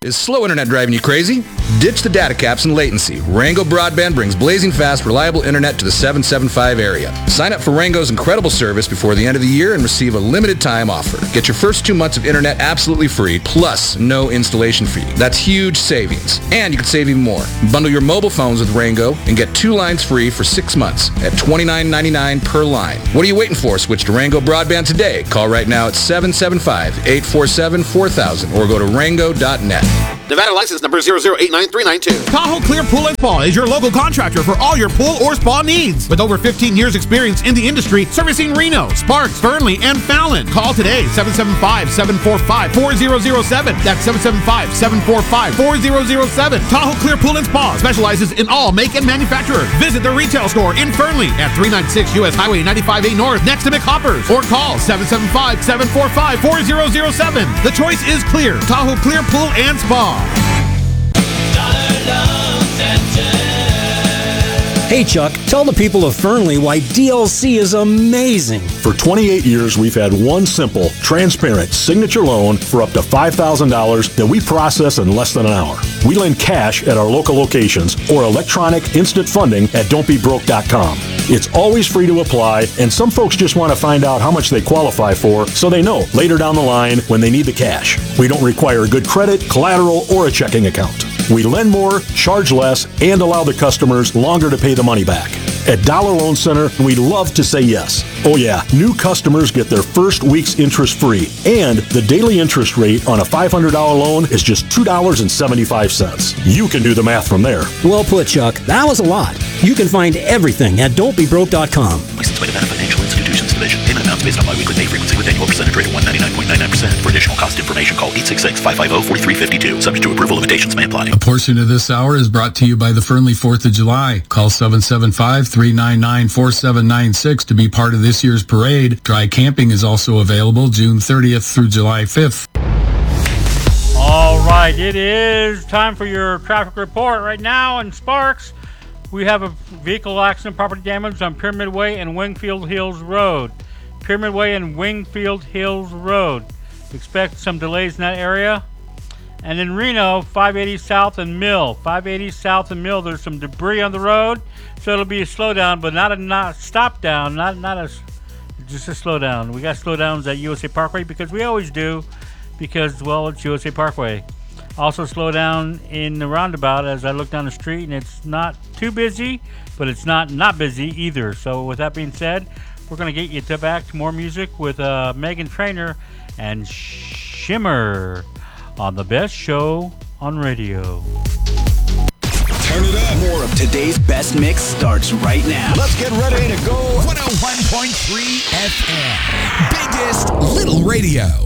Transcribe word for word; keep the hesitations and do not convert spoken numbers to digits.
Is slow internet driving you crazy? Ditch the data caps and latency. Rango Broadband brings blazing fast, reliable internet to the seven seventy-five area. Sign up for Rango's incredible service before the end of the year and receive a limited time offer. Get your first two months of internet absolutely free, plus no installation fee. That's huge savings. And you can save even more. Bundle your mobile phones with Rango and get two lines free for six months at twenty-nine ninety-nine per line. What are you waiting for? Switch to Rango Broadband today. Call right now at seven seven five, eight four seven, four thousand or go to rango dot net. Nevada license number zero zero eight nine three nine two. Tahoe Clear Pool and Spa is your local contractor for all your pool or spa needs. With over fifteen years experience in the industry, servicing Reno, Sparks, Fernley, and Fallon. Call today, seven seven five, seven four five, four zero zero seven. That's seven seven five, seven four five, four zero zero seven. Tahoe Clear Pool and Spa specializes in all make and manufacturers. Visit the retail store in Fernley at three ninety-six U S Highway ninety-five A North next to McHoppers. Or call seven seven five, seven four five, four zero zero seven. The choice is clear. Tahoe Clear Pool and Spa. Hey Chuck, tell the people of Fernley why D L C is amazing. For twenty-eight years, we've had one simple, transparent signature loan for up to five thousand dollars that we process in less than an hour. We lend cash at our local locations or electronic instant funding at don't be broke dot com. It's always free to apply, and some folks just want to find out how much they qualify for so they know later down the line when they need the cash. We don't require good credit, collateral, or a checking account. We lend more, charge less, and allow the customers longer to pay the money back. At Dollar Loan Center, we love to say yes. Oh yeah, new customers get their first week's interest free, and the daily interest rate on a five hundred dollars loan is just two dollars and seventy-five cents. You can do the math from there. Well put, Chuck. That was a lot. You can find everything at don't be broke dot com. Licensed by the Nevada Financial Institutions Division. Payment amounts based on biweekly pay frequency with annual percentage rate of one hundred ninety-nine point nine nine percent. For additional cost information, call eight six six, five five zero, four three five two. Subject to approval, limitations may apply. A portion of this hour is brought to you by the Fernley fourth of July. Call seven seven five, three nine nine, four seven nine six to be part of this year's parade. Dry camping is also available June thirtieth through July fifth. All right, it is time for your traffic report. Right now in Sparks, we have a vehicle accident, property damage on Pyramid Way and Wingfield Hills Road. Pyramid Way and Wingfield Hills Road. Expect some delays in that area. And in Reno, five eighty South and Mill. five eighty South and Mill, there's some debris on the road, so it'll be a slowdown, but not a not stop down, not not a just a slowdown. We got slowdowns at U S A Parkway because we always do, because well, it's U S A Parkway. Also slow down in the roundabout as I look down the street, and it's not too busy, but it's not not busy either. So with that being said, we're gonna get you to back to more music with uh, Meghan Trainor and Shimmer on the best show on radio. Turn it up. More of today's best mix starts right now. Let's get ready to go. one oh one point three F M. Biggest Little Radio.